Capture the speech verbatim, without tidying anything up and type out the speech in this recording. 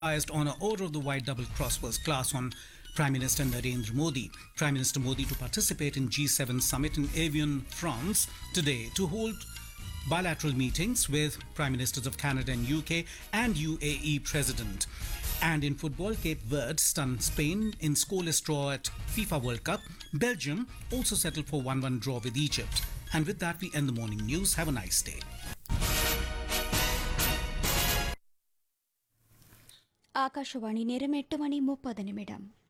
highest honor Order of the White Double Cross first class on Prime Minister Narendra Modi. Prime Minister Modi to participate in G seven summit in Avion, France today to hold bilateral meetings with Prime Ministers of Canada and U K and U A E President. And in football, Cape Verde stunned Spain in scoreless draw at FIFA World Cup. Belgium also settled for one one draw with Egypt. And with that, we end the morning news. Have a nice day. Akashvani நேரம் எட்டு மணி முப்பது நிமிடம்.